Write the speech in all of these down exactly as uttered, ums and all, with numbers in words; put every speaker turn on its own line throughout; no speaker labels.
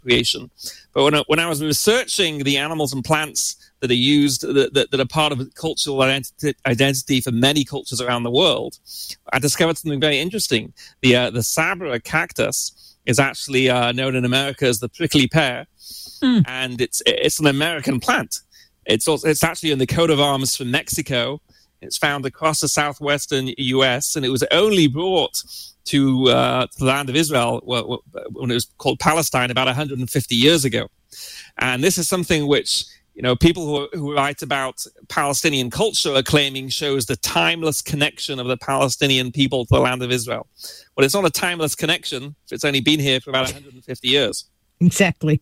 appropriation. But when I, when I was researching the animals and plants that are used, that, that, that are part of cultural identity, identity for many cultures around the world, I discovered something very interesting. The uh, the Sabra cactus is actually uh, known in America as the prickly pear, mm. and it's it's an American plant. It's also, it's actually in the coat of arms for Mexico. It's found across the southwestern U S, and it was only brought to, uh, to the land of Israel when it was called Palestine about one hundred fifty years ago. And this is something which, you know, people who, who write about Palestinian culture are claiming shows the timeless connection of the Palestinian people to the land of Israel. Well, it's not a timeless connection if it's only been here for about one hundred fifty years.
Exactly.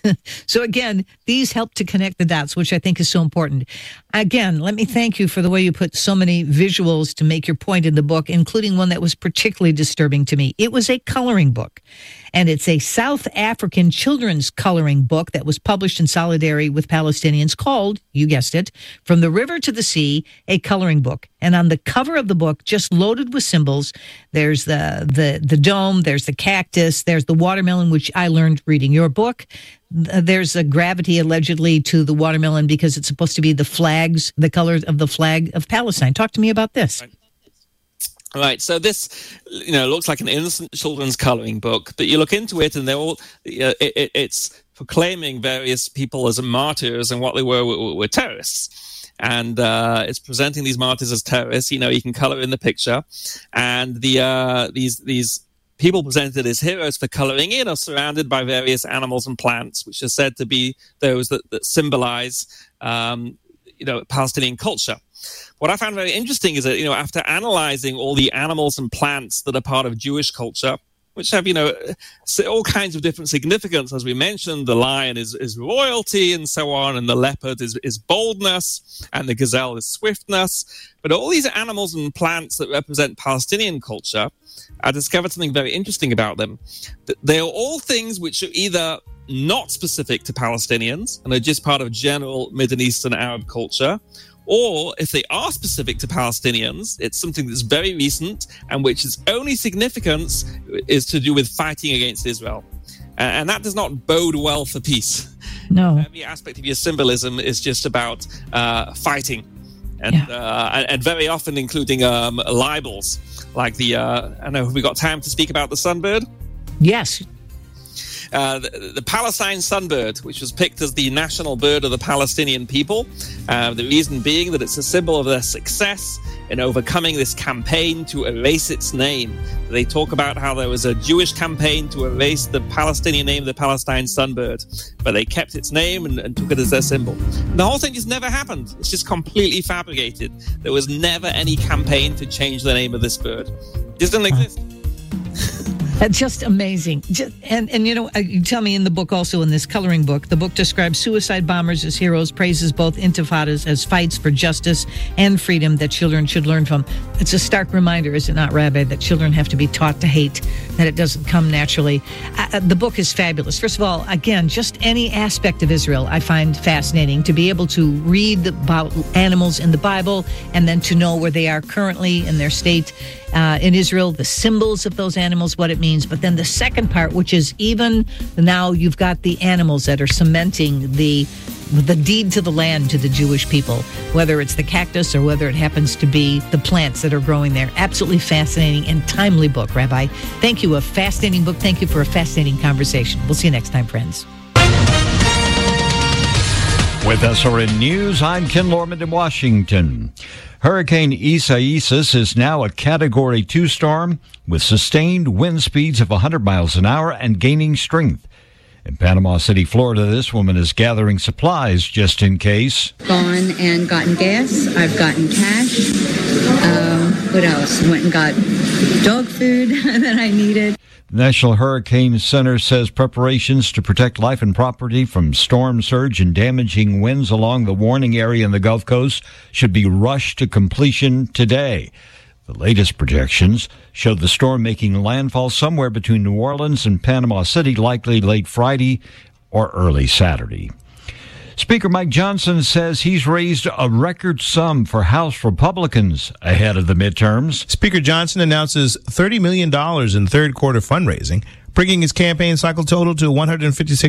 So again, these help to connect the dots, which I think is so important. Again, let me thank you for the way you put so many visuals to make your point in the book, including one that was particularly disturbing to me. It was a coloring book, and it's a South African children's coloring book that was published in solidarity with Palestinians called, you guessed it, From the River to the Sea, a coloring book. And on the cover of the book, just loaded with symbols, there's the, the, the dome, there's the cactus, there's the watermelon, which I learned reading your book. There's a gravity allegedly to the watermelon because it's supposed to be the flags, the colors of the flag of Palestine. Talk to me about this.
Right. All right, so this, you know, looks like an innocent children's coloring book, but you look into it and they're all, uh, it, it, it's proclaiming various people as martyrs, and what they were were, were terrorists. And uh, it's presenting these martyrs as terrorists. You know, you can color in the picture, and the uh, these these people presented as heroes for coloring in are surrounded by various animals and plants, which are said to be those that, that symbolize, um, you know, Palestinian culture. What I found very interesting is that, you know, after analyzing all the animals and plants that are part of Jewish culture, which have, you know, all kinds of different significance, as we mentioned, the lion is, is royalty and so on, and the leopard is, is boldness, and the gazelle is swiftness. But all these animals and plants that represent Palestinian culture, I discovered something very interesting about them. That they are all things which are either not specific to Palestinians and are just part of general Middle Eastern Arab culture, or if they are specific to Palestinians, it's something that's very recent and which its only significance is to do with fighting against Israel. Uh, and that does not bode well for peace.
No.
Every aspect of your symbolism is just about uh, fighting. And,
yeah.
uh, and and very often including um, libels, like the, uh, I don't know, have we got time to speak about the sunbird?
Yes.
Uh, the, the Palestine sunbird, which was picked as the national bird of the Palestinian people. Uh, the reason being that it's a symbol of their success in overcoming this campaign to erase its name. They talk about how there was a Jewish campaign to erase the Palestinian name of the Palestine sunbird, but they kept its name and, and took it as their symbol. And the whole thing just never happened. It's just completely fabricated. There was never any campaign to change the name of this bird. It just doesn't exist.
That's just amazing. Just, and, and, you know, you tell me in the book also, in this coloring book, the book describes suicide bombers as heroes, praises both intifadas as fights for justice and freedom that children should learn from. It's a stark reminder, is it not, Rabbi, that children have to be taught to hate, that it doesn't come naturally. Uh, the book is fabulous. First of all, again, just any aspect of Israel I find fascinating. To be able to read about animals in the Bible and then to know where they are currently in their state Uh, in Israel, the symbols of those animals, what it means. But then the second part, which is even now you've got the animals that are cementing the the deed to the land to the Jewish people, whether it's the cactus or whether it happens to be the plants that are growing there. Absolutely fascinating and timely book, Rabbi. Thank you. A fascinating book. Thank you for a fascinating conversation. We'll see you next time, friends.
With S R N News, I'm Ken Lorman in Washington. Hurricane Isaias is now a Category two storm with sustained wind speeds of one hundred miles an hour and gaining strength. In Panama City, Florida, this woman is gathering supplies just in case.
Gone and gotten gas. I've gotten cash. Um, what else? Went and got dog food that I needed.
The National Hurricane Center says preparations to protect life and property from storm surge and damaging winds along the warning area in the Gulf Coast should be rushed to completion today. The latest projections show the storm making landfall somewhere between New Orleans and Panama City, likely late Friday or early Saturday. Speaker Mike Johnson says he's raised a record sum for House Republicans ahead of the midterms.
Speaker Johnson announces thirty million dollars in third quarter fundraising, bringing his campaign cycle total to one hundred fifty-six